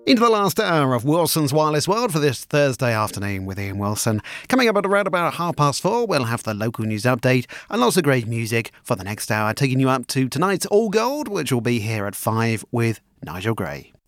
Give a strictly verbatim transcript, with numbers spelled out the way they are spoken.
Into the last hour of Wilson's Wireless World for this Thursday afternoon with Ian Wilson. Coming up at around about half past four, we'll have the local news update and lots of great music for the next hour, taking you up to tonight's All Gold, which will be here at five with Nigel Gray.